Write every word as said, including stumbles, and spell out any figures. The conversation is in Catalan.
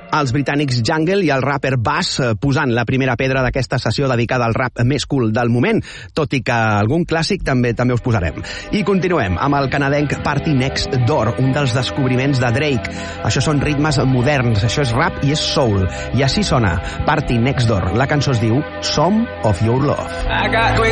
els britànics Jungle i el rapper Bass posant la primera pedra d'aquesta sessió dedicada al rap més cool del moment, tot i que algun clàssic també també us posarem. I continuem amb el canadenc Party Next Door, un dels descobriments de Drake. Això són ritmes moderns, això és rap i és soul. I així sona Party Next Door. La cançó es diu Some of Your Love. I got